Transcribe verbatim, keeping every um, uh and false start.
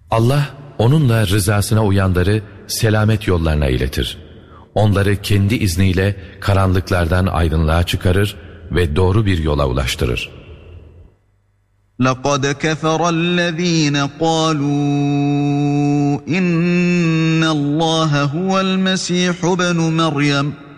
Allah onunla rızasına uyanları selamet yollarına iletir. Onları kendi izniyle karanlıklardan aydınlığa çıkarır ve doğru bir yola ulaştırır. لَقَدْ كَفَرَ الَّذ۪ينَ قَالُوا اِنَّ اللّٰهَ هُوَ الْمَس۪يحُ بْنُ مَرْيَمَ